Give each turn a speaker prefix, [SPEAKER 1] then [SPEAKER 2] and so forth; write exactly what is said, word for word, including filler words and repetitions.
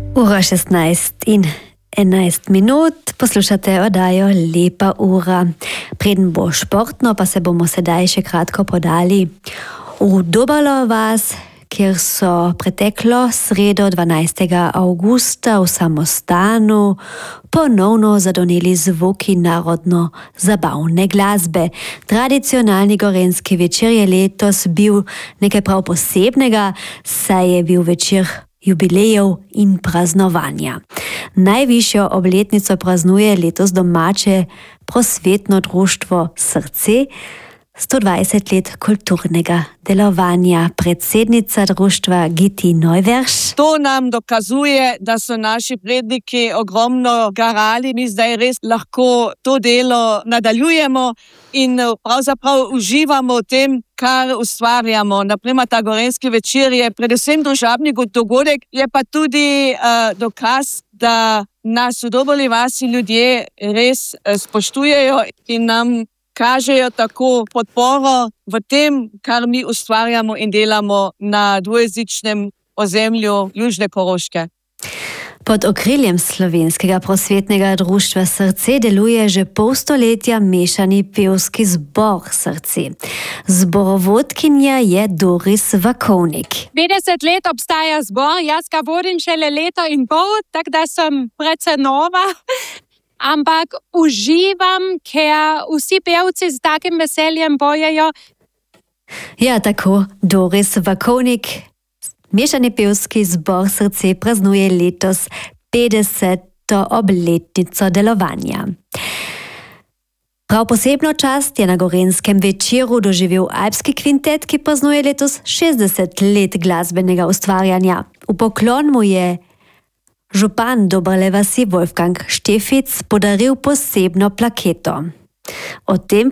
[SPEAKER 1] Ura šestnajst in enajst minut, poslušate oddajo Lepa ura. Preden bo športno, pa se bomo sedaj še kratko podali v Dobalo vas, kjer so preteklo sredo dvanajstega avgusta v samostanu ponovno zadoneli zvuki narodno-zabavne glasbe. Tradicionalni gorenski večer je letos bil nekaj prav posebnega, saj je bil večer jubilejev in praznovanja. Najvišjo obletnico praznuje letos domače prosvetno društvo Srce, sto dvajset let kulturnega delovanja. Predsednica društva Giti Neuverš.
[SPEAKER 2] To nam dokazuje, da so naši predniki ogromno garali. Mi zdaj res lahko to delo nadaljujemo in pravzaprav uživamo v tem, kar ustvarjamo. Naprimer, ta gorenski večer je predvsem družabni dogodek, je pa tudi uh, dokaz, da nas v Dobali vasi ljudje res uh, spoštujejo in nam kažejo tako podporo v tem, kar mi ustvarjamo in delamo na dvojezičnem ozemlju Južne Koroške.
[SPEAKER 1] Pod okriljem slovenskega prosvetnega društva Srce deluje že pol stoletja mešani pevski zbor Srce. Zborovodkinja je Doris Vakovnik.
[SPEAKER 3] petdeset let obstaja zbor, jaz ga vodim šele leto in pol, tako da sem precej nova. Ampak uživam, ker vsi pevci z takim veseljem bojejo.
[SPEAKER 1] Ja, tako, Doris Vakovnik. Mešani pevski zbor Srce praznuje letos petdeseto obletnico delovanja. Prav posebno čast je na gorenskem večeru doživel alpski kvintet, ki praznuje letos šestdeset let glasbenega ustvarjanja. V poklon mu je župan Dobale vasi Wolfgang Štefic podaril posebno plaketo. O tem